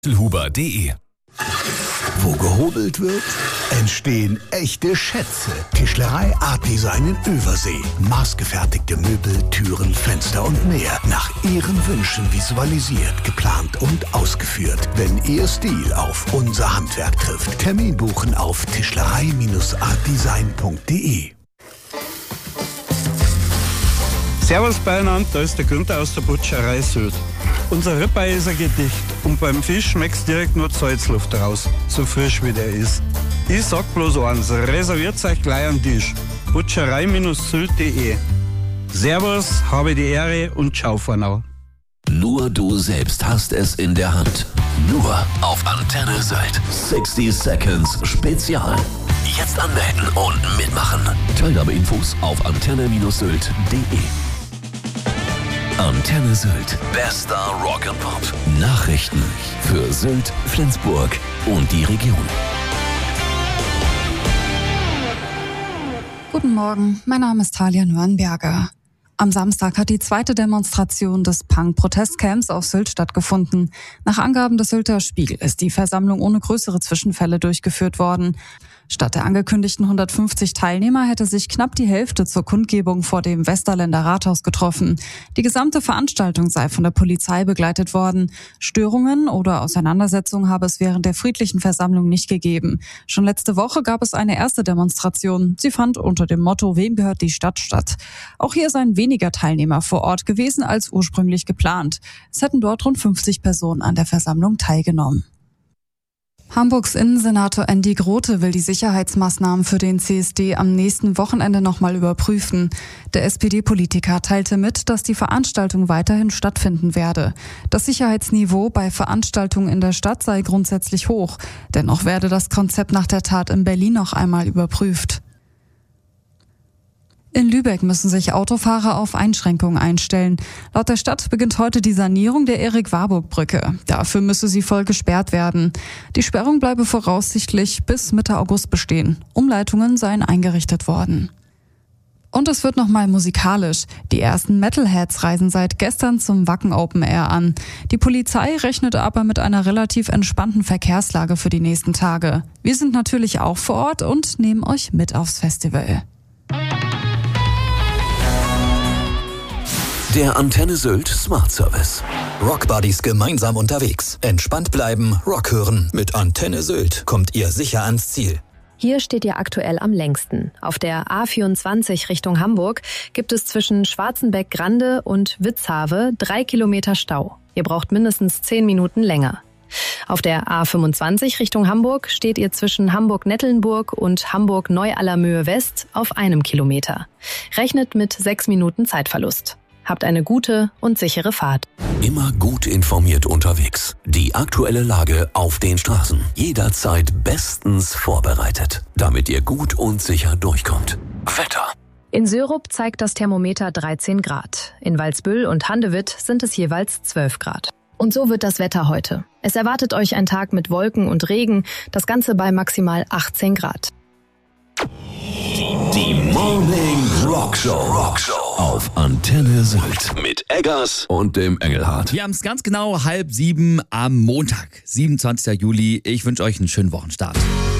Huber.de. Wo gehobelt wird, entstehen echte Schätze. Tischlerei Art Design in Übersee. Maßgefertigte Möbel, Türen, Fenster und mehr. Nach Ihren Wünschen visualisiert, geplant und ausgeführt. Wenn Ihr Stil auf unser Handwerk trifft. Termin buchen auf tischlerei-artdesign.de. Servus beieinander, da ist der Günther aus der Butcherei Sylt. Unser Ribeye ist ein Gedicht und beim Fisch schmeckt's direkt nur die Salzluft raus, so frisch wie der ist. Ich sag bloß eins, reserviert euch gleich einen Tisch. Butcherei-sylt.de. Servus, habe die Ehre und ciao Vornau. Nur du selbst hast es in der Hand. Nur auf Antenne Sylt. 60 Seconds Spezial. Jetzt anmelden und mitmachen. Teilnahmeinfos auf antenne-sylt.de. Antenne Sylt. Bester Rock and Pop. Nachrichten für Sylt, Flensburg und die Region. Guten Morgen, mein Name ist Talia Nürnberger. Am Samstag hat die zweite Demonstration des Punk-Protestcamps auf Sylt stattgefunden. Nach Angaben des Sylter Spiegel ist die Versammlung ohne größere Zwischenfälle durchgeführt worden. Statt der angekündigten 150 Teilnehmer hätte sich knapp die Hälfte zur Kundgebung vor dem Westerländer Rathaus getroffen. Die gesamte Veranstaltung sei von der Polizei begleitet worden. Störungen oder Auseinandersetzungen habe es während der friedlichen Versammlung nicht gegeben. Schon letzte Woche gab es eine erste Demonstration. Sie fand unter dem Motto "Wem gehört die Stadt" statt. Auch hier seien weniger Teilnehmer vor Ort gewesen als ursprünglich geplant. Es hätten dort rund 50 Personen an der Versammlung teilgenommen. Hamburgs Innensenator Andy Grote will die Sicherheitsmaßnahmen für den CSD am nächsten Wochenende nochmal überprüfen. Der SPD-Politiker teilte mit, dass die Veranstaltung weiterhin stattfinden werde. Das Sicherheitsniveau bei Veranstaltungen in der Stadt sei grundsätzlich hoch. Dennoch werde das Konzept nach der Tat in Berlin noch einmal überprüft. In Lübeck müssen sich Autofahrer auf Einschränkungen einstellen. Laut der Stadt beginnt heute die Sanierung der Erik-Warburg-Brücke. Dafür müsse sie voll gesperrt werden. Die Sperrung bleibe voraussichtlich bis Mitte August bestehen. Umleitungen seien eingerichtet worden. Und es wird nochmal musikalisch. Die ersten Metalheads reisen seit gestern zum Wacken Open Air an. Die Polizei rechnet aber mit einer relativ entspannten Verkehrslage für die nächsten Tage. Wir sind natürlich auch vor Ort und nehmen euch mit aufs Festival. Der Antenne Sylt Smart Service. Rockbuddies gemeinsam unterwegs. Entspannt bleiben, Rock hören. Mit Antenne Sylt kommt ihr sicher ans Ziel. Hier steht ihr aktuell am längsten. Auf der A24 Richtung Hamburg gibt es zwischen Schwarzenbeck-Grande und Witzhave 3 Kilometer Stau. Ihr braucht mindestens 10 Minuten länger. Auf der A25 Richtung Hamburg steht ihr zwischen Hamburg-Nettlenburg und Hamburg-Neu-Allermöhe West auf 1 Kilometer. Rechnet mit 6 Minuten Zeitverlust. Habt eine gute und sichere Fahrt. Immer gut informiert unterwegs. Die aktuelle Lage auf den Straßen. Jederzeit bestens vorbereitet, damit ihr gut und sicher durchkommt. Wetter. In Sörup zeigt das Thermometer 13 Grad. In Walsbüll und Handewitt sind es jeweils 12 Grad. Und so wird das Wetter heute. Es erwartet euch ein Tag mit Wolken und Regen, das Ganze bei maximal 18 Grad. Die Morning Rock Show auf Antenne Sylt mit Eggers und dem Engelhardt. Wir haben es ganz genau 6:30 am Montag, 27. Juli. Ich wünsche euch einen schönen Wochenstart.